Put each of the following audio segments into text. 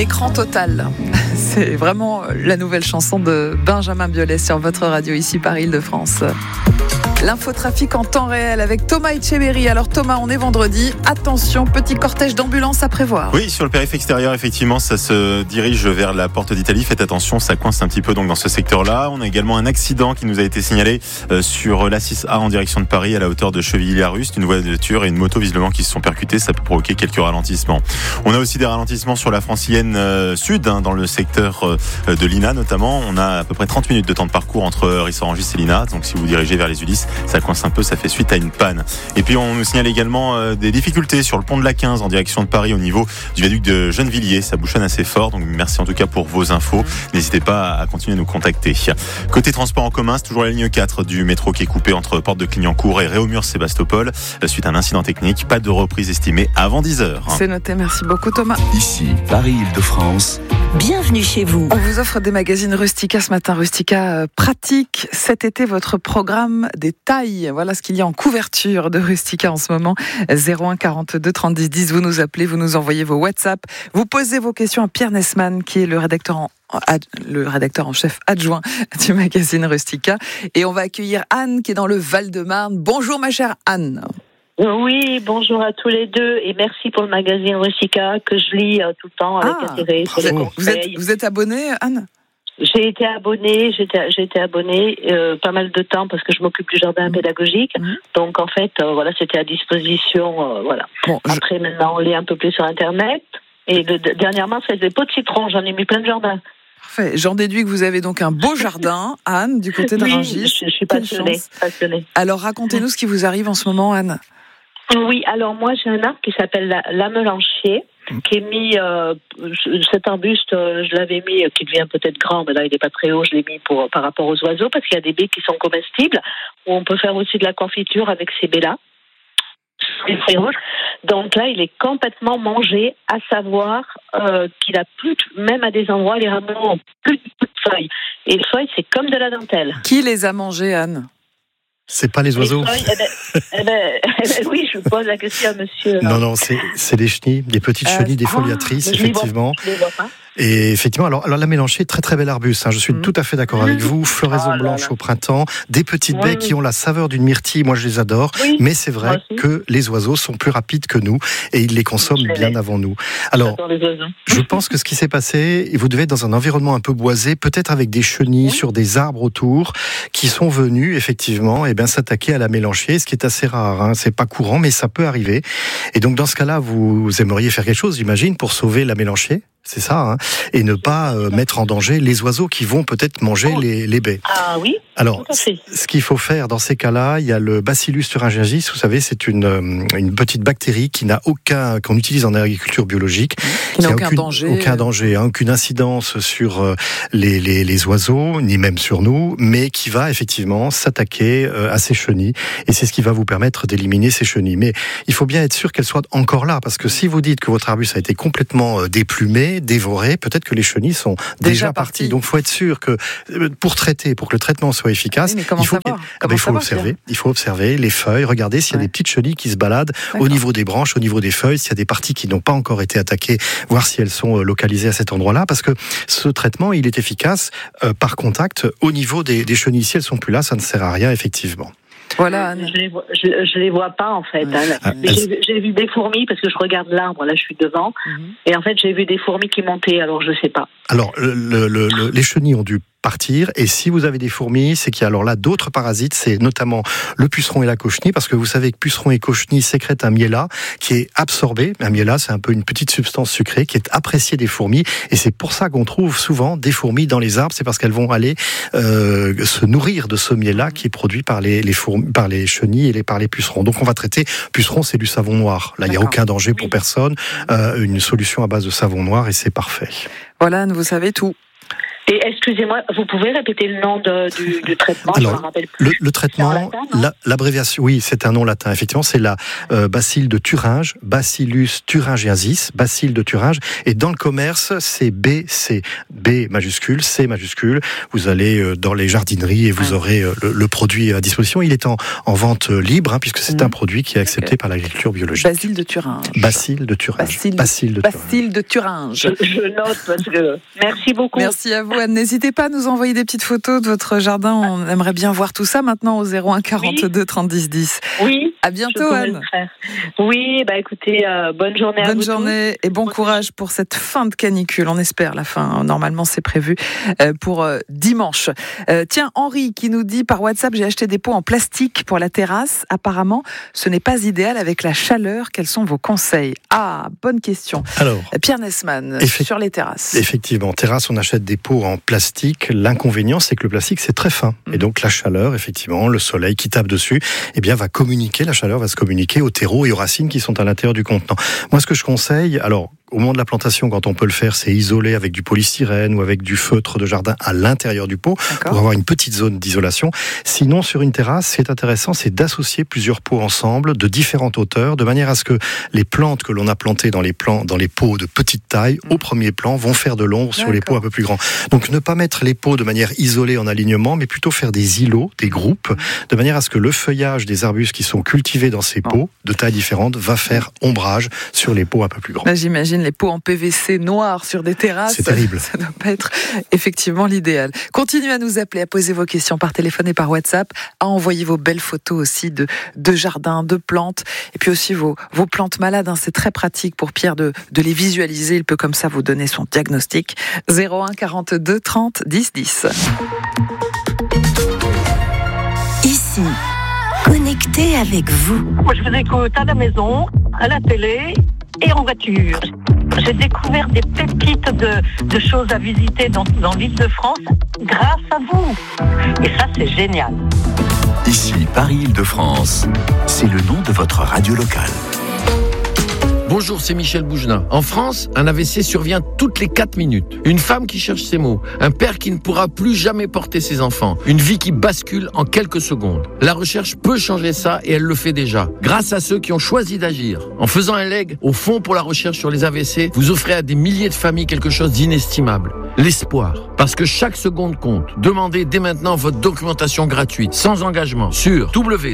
Écran total. C'est vraiment la nouvelle chanson de Benjamin Biolay sur votre radio ici par Île-de-France. L'infotrafic en temps réel avec Thomas Etcheberry. Alors Thomas, on est vendredi. Attention, petit cortège d'ambulances à prévoir. Oui, sur le périph' extérieur, effectivement, ça se dirige vers la porte d'Italie. Faites attention, ça coince un petit peu donc dans ce secteur-là. On a également un accident qui nous a été signalé sur l'A6A en direction de Paris à la hauteur de Chevilly-Larust. Une voiture et une moto visiblement qui se sont percutées. Ça peut provoquer quelques ralentissements. On a aussi des ralentissements sur la francilienne sud, dans le secteur de Lina notamment. On a à peu près 30 minutes de temps de parcours entre Rissorangis et Lina. Donc si vous dirigez vers les Ulysses, ça coince un peu, ça fait suite à une panne. Et puis on nous signale également des difficultés sur le pont de la 15 en direction de Paris au niveau du viaduc de Gennevilliers. Ça bouchonne assez fort, donc merci en tout cas pour vos infos. N'hésitez pas à continuer à nous contacter. Côté transport en commun, c'est toujours la ligne 4 du métro qui est coupée entre Porte de Clignancourt et Réaumur-Sébastopol suite à un incident technique. Pas de reprise estimée avant 10h. C'est noté, merci beaucoup Thomas. Ici, Paris-Île-de-France. Bienvenue chez vous. On vous offre des magazines Rustica ce matin. Rustica pratique cet été votre programme des tailles. Voilà ce qu'il y a en couverture de Rustica en ce moment. 01 42 30 10 10. Vous nous appelez, vous nous envoyez vos WhatsApp. Vous posez vos questions à Pierre Nesman qui est le rédacteur en chef adjoint du magazine Rustica. Et on va accueillir Anne qui est dans le Val-de-Marne. Bonjour ma chère Anne. Oui, bonjour à tous les deux et merci pour le magazine Rustica que je lis tout le temps avec intérêt sur les conseils. Vous êtes abonnée, Anne ? J'ai été abonnée pas mal de temps parce que je m'occupe du jardin pédagogique. Donc en fait, voilà, c'était à disposition. Voilà. Bon, après, maintenant, on lit un peu plus sur Internet. Et dernièrement, c'est des pots de citron. J'en ai mis plein de jardins. Parfait. J'en déduis que vous avez donc un beau jardin, Anne, du côté de Rungis. Je suis passionnée. Alors racontez-nous ce qui vous arrive en ce moment, Anne. Oui, alors moi j'ai un arbre qui s'appelle la mélanchier, qui est mis, cet arbuste, je l'avais mis, qui devient peut-être grand, mais là il n'est pas très haut, je l'ai mis par rapport aux oiseaux, parce qu'il y a des baies qui sont comestibles, où on peut faire aussi de la confiture avec ces baies-là. Donc là, il est complètement mangé, à savoir qu'il a plus, même à des endroits, les rameaux n'ont plus de feuilles. Et les feuilles, c'est comme de la dentelle. Qui les a mangées, Anne ? C'est pas les oiseaux. Oui, je pose la question à monsieur. Non, c'est des chenilles, des petites chenilles, des foliatrices, effectivement. Je les vois pas. Et effectivement, alors la mélanchée, très très bel arbuste. Je suis tout à fait d'accord avec vous. Floraison blanche au printemps, des petites baies qui ont la saveur d'une myrtille. Moi, je les adore. Oui, mais c'est vrai que les oiseaux sont plus rapides que nous et ils les consomment bien avant nous. Alors, je pense que ce qui s'est passé, vous devez être dans un environnement un peu boisé, peut-être avec des chenilles sur des arbres autour, qui sont venus effectivement, s'attaquer à la mélanchée, ce qui est assez rare. C'est pas courant, mais ça peut arriver. Et donc dans ce cas-là, vous aimeriez faire quelque chose, j'imagine, pour sauver la mélanchée. C'est ça, et ne pas mettre en danger les oiseaux qui vont peut-être manger les baies. Ah oui. Alors, ce qu'il faut faire dans ces cas-là, il y a le Bacillus thuringiensis, vous savez, c'est une petite bactérie qu'on utilise en agriculture biologique, qui n'a aucun danger, aucune incidence sur les oiseaux, ni même sur nous, mais qui va effectivement s'attaquer à ces chenilles, et c'est ce qui va vous permettre d'éliminer ces chenilles. Mais il faut bien être sûr qu'elles soient encore là, parce que si vous dites que votre arbuste a été complètement déplumé, dévoré, peut-être que les chenilles sont déjà parties. Donc il faut être sûr que pour que le traitement soit efficace, il faut observer les feuilles, regarder s'il y a des petites chenilles qui se baladent au niveau des branches, au niveau des feuilles, s'il y a des parties qui n'ont pas encore été attaquées, voir si elles sont localisées à cet endroit-là, parce que ce traitement, il est efficace par contact au niveau des chenilles. Si elles sont plus là, ça ne sert à rien, effectivement. Voilà, Anne. Je les vois pas en fait. J'ai vu des fourmis parce que je regarde l'arbre. Là, je suis devant, et en fait, j'ai vu des fourmis qui montaient. Alors, je sais pas. Alors, les chenilles ont dû partir, et si vous avez des fourmis, c'est qu'il y a alors là d'autres parasites, c'est notamment le puceron et la cochenille, parce que vous savez que puceron et cochenille sécrètent un miella qui est absorbé. Un miella, c'est un peu une petite substance sucrée qui est appréciée des fourmis, et c'est pour ça qu'on trouve souvent des fourmis dans les arbres, c'est parce qu'elles vont aller se nourrir de ce miella qui est produit par les chenilles et par les pucerons. Donc on va traiter, puceron, c'est du savon noir. Là, il n'y a aucun danger pour personne. Une solution à base de savon noir, et c'est parfait. Voilà, Anne, vous savez tout. Et excusez-moi, vous pouvez répéter le nom du traitement? Alors, je me rappelle plus. le traitement, l'abréviation, oui, c'est un nom latin. Effectivement, c'est la bacille de Thuringe, Bacillus thuringiensis, bacille de Thuringe. Et dans le commerce, c'est BC, B majuscule, C majuscule. Vous allez dans les jardineries et vous aurez le produit à disposition. Il est en vente libre, puisque c'est un produit qui est accepté par l'agriculture biologique. Bacille de Thuringe. Bacille de Thuringe. Bacille de Thuringe. Je note parce que... Merci beaucoup. Merci à vous, Anne. N'hésitez pas à nous envoyer des petites photos de votre jardin. On aimerait bien voir tout ça maintenant au 01 42 30 10 10. Oui. À bientôt, Anne. Oui, écoutez, bonne journée à vous. Bonne journée et bon courage pour cette fin de canicule. On espère la fin. Normalement, c'est prévu pour dimanche. Tiens, Henri qui nous dit par WhatsApp, j'ai acheté des pots en plastique pour la terrasse. Apparemment, ce n'est pas idéal avec la chaleur. Quels sont vos conseils? Ah, bonne question. Alors, Pierre Nesman, sur les terrasses. Effectivement, terrasse, on achète des pots en plastique. L'inconvénient, c'est que le plastique, c'est très fin. Et donc, la chaleur, effectivement, le soleil qui tape dessus, la chaleur va se communiquer aux terreaux et aux racines qui sont à l'intérieur du contenant. Moi, ce que je conseille, alors, au moment de la plantation, quand on peut le faire, c'est isoler avec du polystyrène ou avec du feutre de jardin à l'intérieur du pot pour avoir une petite zone d'isolation. Sinon, sur une terrasse, ce qui est intéressant, c'est d'associer plusieurs pots ensemble de différentes hauteurs, de manière à ce que les plantes que l'on a plantées dans les pots de petite taille, au premier plan, vont faire de l'ombre sur les pots un peu plus grands. Donc, ne pas mettre les pots de manière isolée en alignement, mais plutôt faire des îlots, des groupes, de manière à ce que le feuillage des arbustes qui sont cultivés dans ces pots de tailles différentes va faire ombrage sur les pots un peu plus grands. Là, j'imagine les pots en PVC noirs sur des terrasses. C'est terrible. Ça ne doit pas être effectivement l'idéal. Continuez à nous appeler, à poser vos questions par téléphone et par WhatsApp, à envoyer vos belles photos aussi de jardins, de plantes, et puis aussi vos plantes malades. C'est très pratique pour Pierre de les visualiser. Il peut comme ça vous donner son diagnostic. 01 42 30 10 10. Ici, connecté avec vous. Moi, je vous écoute à la maison, à la télé et en voiture. J'ai découvert des pépites de choses à visiter dans l'Île-de-France grâce à vous. Et ça, c'est génial. Ici, Paris-Île-de-France, c'est le nom de votre radio locale. Bonjour, c'est Michel Boujna. En France, un AVC survient toutes les 4 minutes. Une femme qui cherche ses mots, un père qui ne pourra plus jamais porter ses enfants, une vie qui bascule en quelques secondes. La recherche peut changer ça et elle le fait déjà, grâce à ceux qui ont choisi d'agir. En faisant un leg au Fonds pour la recherche sur les AVC, vous offrez à des milliers de familles quelque chose d'inestimable. L'espoir. Parce que chaque seconde compte. Demandez dès maintenant votre documentation gratuite, sans engagement, sur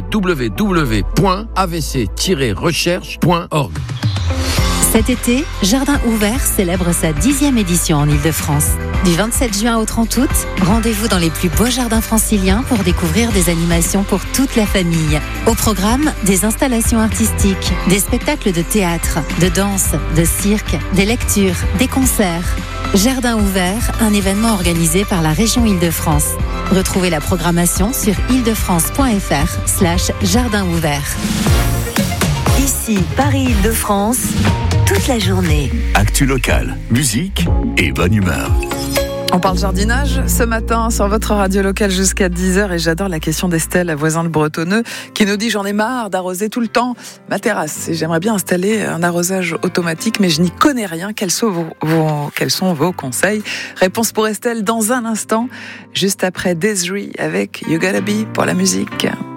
www.avc-recherche.org. Cet été, Jardin Ouvert célèbre sa 10e édition en Île-de-France. Du 27 juin au 30 août, rendez-vous dans les plus beaux jardins franciliens pour découvrir des animations pour toute la famille. Au programme, des installations artistiques, des spectacles de théâtre, de danse, de cirque, des lectures, des concerts. Jardin Ouvert, un événement organisé par la région Île-de-France. Retrouvez la programmation sur île-de-france.fr/jardin ouvert. Ici, Paris-Île-de-France, toute la journée. Actu locale, musique et bonne humeur. On parle jardinage ce matin sur votre radio locale jusqu'à 10h et j'adore la question d'Estelle, voisin de Bretonneux, qui nous dit: j'en ai marre d'arroser tout le temps ma terrasse et j'aimerais bien installer un arrosage automatique mais je n'y connais rien. Quels sont vos conseils? Réponse pour Estelle dans un instant, juste après Desiree avec You Gotta Be pour la musique.